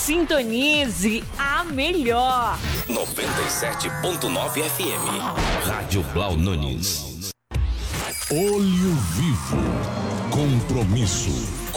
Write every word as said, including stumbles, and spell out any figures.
Sintonize a melhor. noventa e sete ponto nove F M. Rádio Blau Nunes. Olho Vivo. Compromisso.